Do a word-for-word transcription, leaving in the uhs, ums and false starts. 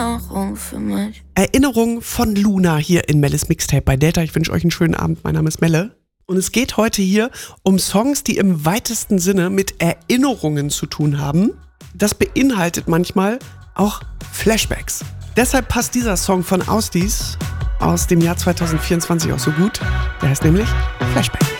Erinnerung für mich. Erinnerung von Luna hier in Melles Mixtape bei Delta. Ich wünsche euch einen schönen Abend. Mein Name ist Melle. Und es geht heute hier um Songs, die im weitesten Sinne mit Erinnerungen zu tun haben. Das beinhaltet manchmal auch Flashbacks. Deshalb passt dieser Song von Ausdies aus dem Jahr zwanzig vierundzwanzig auch so gut. Der heißt nämlich Flashback.